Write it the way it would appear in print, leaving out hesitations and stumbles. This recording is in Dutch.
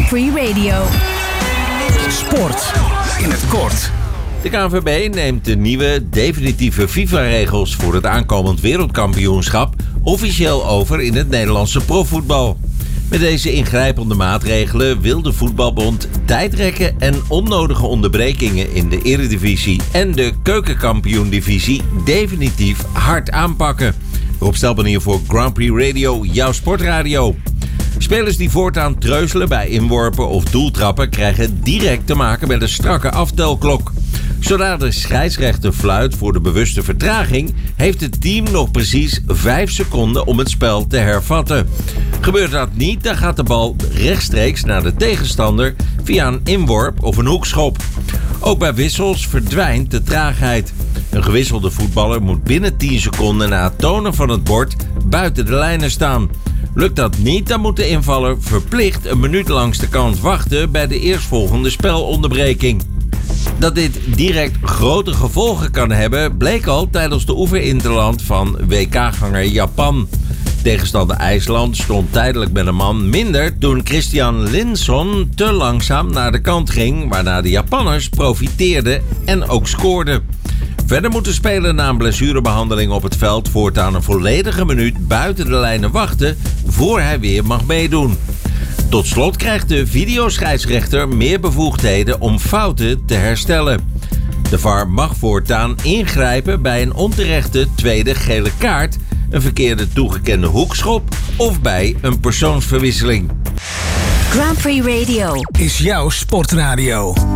Prix Radio. Sport in het kort. De KNVB neemt de nieuwe definitieve FIFA-regels voor het aankomend wereldkampioenschap officieel over in het Nederlandse profvoetbal. Met deze ingrijpende maatregelen wil de voetbalbond tijdrekken en onnodige onderbrekingen in de Eredivisie en de Keukenkampioen-divisie definitief hard aanpakken. Rob Stelman hier voor Grand Prix Radio, jouw sportradio. Spelers die voortaan treuzelen bij inworpen of doeltrappen krijgen direct te maken met een strakke aftelklok. Zodra de scheidsrechter fluit voor de bewuste vertraging, heeft het team nog precies 5 seconden om het spel te hervatten. Gebeurt dat niet, dan gaat de bal rechtstreeks naar de tegenstander via een inworp of een hoekschop. Ook bij wissels verdwijnt de traagheid. Een gewisselde voetballer moet binnen 10 seconden na het tonen van het bord buiten de lijnen staan. Lukt dat niet, dan moet de invaller verplicht een minuut langs de kant wachten bij de eerstvolgende spelonderbreking. Dat dit direct grote gevolgen kan hebben, bleek al tijdens de oefeninterland van WK-ganger Japan. Tegenstander IJsland stond tijdelijk met een man minder toen Christian Linson te langzaam naar de kant ging, waarna de Japanners profiteerden en ook scoorden. Verder moet de speler na een blessurebehandeling op het veld voortaan een volledige minuut buiten de lijnen wachten voor hij weer mag meedoen. Tot slot krijgt de videoscheidsrechter meer bevoegdheden om fouten te herstellen. De VAR mag voortaan ingrijpen bij een onterechte tweede gele kaart, een verkeerde toegekende hoekschop of bij een persoonsverwisseling. Grand Prix Radio Is jouw sportradio.